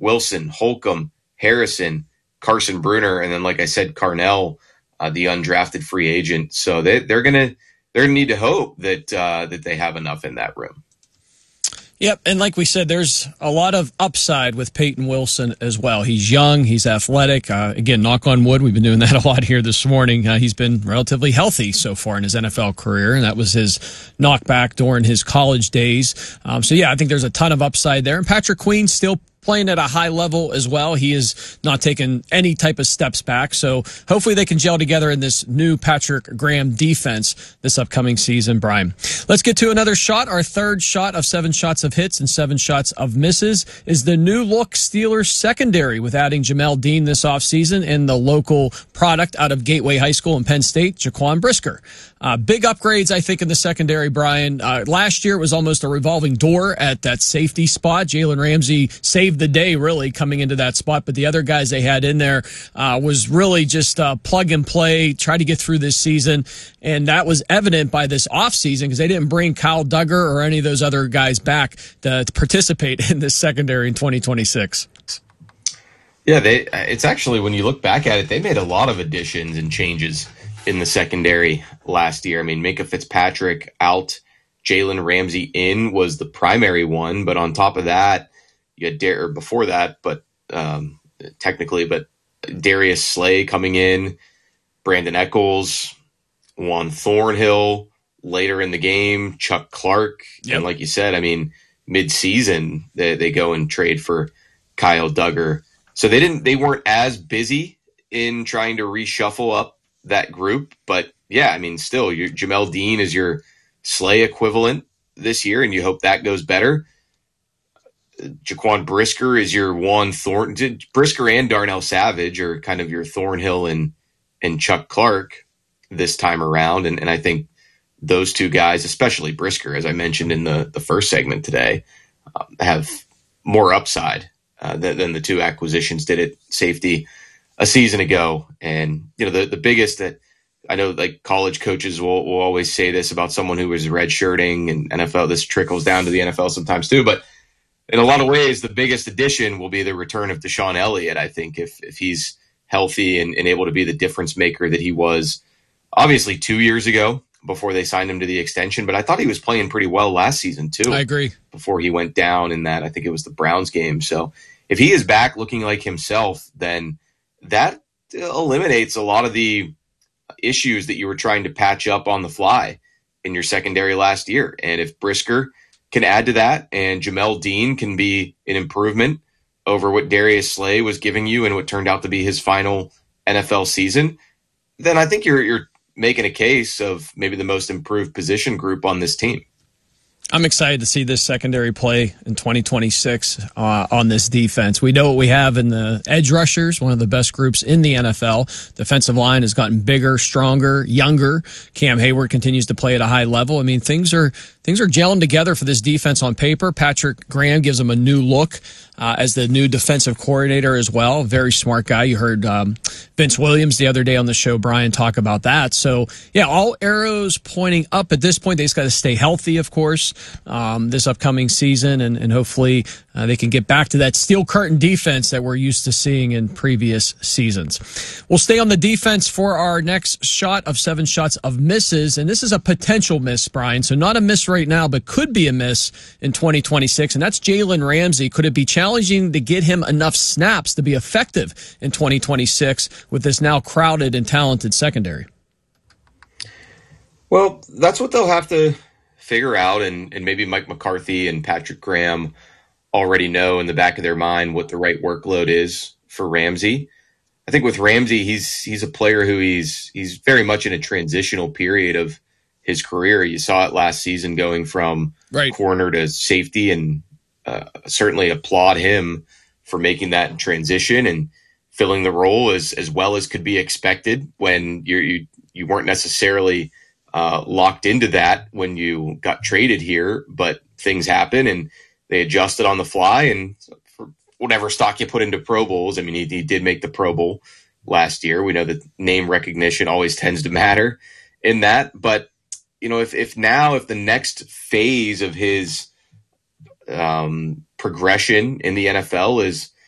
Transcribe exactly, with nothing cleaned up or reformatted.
Wilson, Holcomb, Harrison, Carson Bruner, and then, like I said, Carnell, uh, the undrafted free agent. So they, they're gonna they're gonna need to hope that uh, that they have enough in that room. Yep, and like we said, there's a lot of upside with Peyton Wilson as well. He's young, he's athletic. Uh, again, knock on wood, we've been doing that a lot here this morning. Uh, he's been relatively healthy so far in his N F L career, and that was his knockback during his college days. Um, so, yeah, I think there's a ton of upside there. And Patrick Queen still playing at a high level as well. He has not taken any type of steps back. So hopefully they can gel together in this new Patrick Graham defense this upcoming season, Brian. Let's get to another shot. Our third shot of seven shots of hits and seven shots of misses is the new look Steelers secondary with adding Jamel Dean this offseason and the local product out of Gateway High School in Penn State, Jaquan Brisker. Uh, big upgrades, I think, in the secondary, Brian. Uh, last year it was almost a revolving door at that safety spot. Jalen Ramsey saved the day, really, coming into that spot. But the other guys they had in there uh, was really just uh, plug and play, try to get through this season. And that was evident by this offseason because they didn't bring Kyle Duggar or any of those other guys back to, to participate in this secondary in twenty twenty-six. Yeah, they. It's actually, when you look back at it, they made a lot of additions and changes in the secondary last year. I mean, Minkah Fitzpatrick out, Jalen Ramsey in was the primary one, but on top of that, you had Dar- or before that, but um, technically, but Darius Slay coming in, Brandon Echols, Juan Thornhill later in the game, Chuck Clark, yep. And like you said, I mean, mid-season they, they go and trade for Kyle Duggar. So they didn't, they weren't as busy in trying to reshuffle up that group, but yeah, I mean, still, your Jamel Dean is your Slay equivalent this year, and you hope that goes better. Jaquan Brisker is your Juan Thorn. Brisker and Darnell Savage are kind of your Thornhill and and Chuck Clark this time around, and and I think those two guys, especially Brisker, as I mentioned in the the first segment today, um, have more upside uh, than, than the two acquisitions did at safety a season ago. And, you know, the, the biggest that I know, like college coaches will, will always say this about someone who is redshirting, and N F L, this trickles down to the N F L sometimes too. But in a lot of ways, the biggest addition will be the return of Deshaun Elliott. I think if, if he's healthy and, and able to be the difference maker that he was obviously two years ago before they signed him to the extension. But I thought he was playing pretty well last season too. I agree. Before he went down in that, I think it was the Browns game. So if he is back looking like himself, then that eliminates a lot of the issues that you were trying to patch up on the fly in your secondary last year. And if Brisker can add to that and Jamel Dean can be an improvement over what Darius Slay was giving you and what turned out to be his final N F L season, then I think you're you're making a case of maybe the most improved position group on this team. I'm excited to see this secondary play in twenty twenty-six uh, on this defense. We know what we have in the edge rushers, one of the best groups in the N F L. Defensive line has gotten bigger, stronger, younger. Cam Hayward continues to play at a high level. I mean, things are things are gelling together for this defense on paper. Patrick Graham gives them a new look uh, as the new defensive coordinator as well. Very smart guy. You heard um, Vince Williams the other day on the show, Brian, talk about that. So, yeah, all arrows pointing up at this point. They just got to stay healthy, of course, um, this upcoming season, and, and hopefully uh, they can get back to that steel curtain defense that we're used to seeing in previous seasons. We'll stay on the defense for our next shot of seven shots of misses, and this is a potential miss, Brian. So not a miss right now, but could be a miss in twenty twenty-six, and that's Jalen Ramsey. Could it be challenging to get him enough snaps to be effective in twenty twenty-six with this now crowded and talented secondary? Well, that's what they'll have to figure out, and, and maybe Mike McCarthy and Patrick Graham already know in the back of their mind what the right workload is for Ramsey. I think with Ramsey, he's he's a player who he's he's very much in a transitional period of his career. You saw it last season going from right. corner to safety, and uh, certainly applaud him for making that transition and filling the role as, as well as could be expected when you're, you you weren't necessarily uh, locked into that when you got traded here, but things happen and they adjusted on the fly. And for whatever stock you put into Pro Bowls, I mean, he, he did make the Pro Bowl last year. We know that name recognition always tends to matter in that, but you know, if, if now, if the next phase of his um, progression in the N F L is